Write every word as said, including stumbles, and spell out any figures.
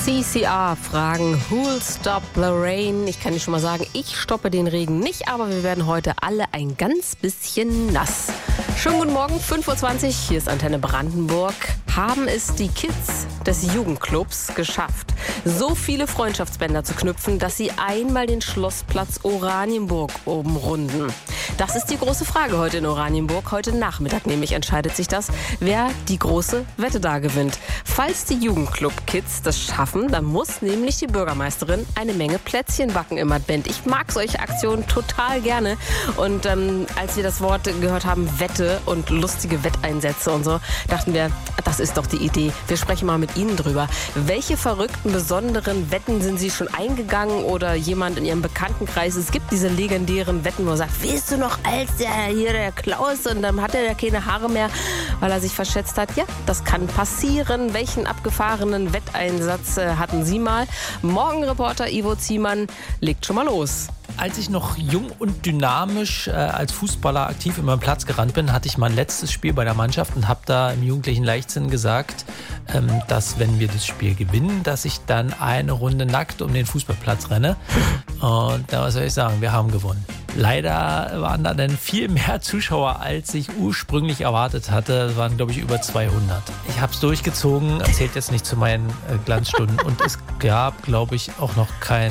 C C R fragen, who'll stop the rain? Ich kann dir schon mal sagen, ich stoppe den Regen nicht, aber wir werden heute alle ein ganz bisschen nass. Schönen guten Morgen, fünf Uhr zwanzig, hier ist Antenne Brandenburg. Haben es die Kids des Jugendclubs geschafft, so viele Freundschaftsbänder zu knüpfen, dass sie einmal den Schlossplatz Oranienburg umrunden? Das ist die große Frage heute in Oranienburg. Heute Nachmittag nämlich entscheidet sich das, wer die große Wette da gewinnt. Falls die Jugendclub-Kids das schaffen, dann muss nämlich die Bürgermeisterin eine Menge Plätzchen backen im Advent. Ich mag solche Aktionen total gerne. Und ähm, als wir das Wort gehört haben, Wette und lustige Wetteinsätze und so, dachten wir, das ist doch die Idee. Wir sprechen mal mit Ihnen drüber. Welche verrückten, besonderen Wetten sind Sie schon eingegangen oder jemand in Ihrem Bekanntenkreis? Es gibt diese legendären Wetten, wo er sagt, weißt du noch, als der hier der Klaus und dann hatte der keine Haare mehr, weil er sich verschätzt hat. Ja, das kann passieren. Welchen abgefahrenen Wetteinsatz äh, hatten Sie mal? Morgenreporter Ivo Ziemann legt schon mal los. Als ich noch jung und dynamisch äh, als Fußballer aktiv über den Platz gerannt bin, hatte ich mein letztes Spiel bei der Mannschaft und habe da im jugendlichen Leichtsinn gesagt, ähm, dass wenn wir das Spiel gewinnen, dass ich dann eine Runde nackt um den Fußballplatz renne. Und da was soll ich sagen, wir haben gewonnen. Leider waren da dann viel mehr Zuschauer, als ich ursprünglich erwartet hatte. Es waren, glaube ich, über zweihundert. Ich habe es durchgezogen, erzählt jetzt nicht zu meinen äh, Glanzstunden. Und es gab, glaube ich, auch noch kein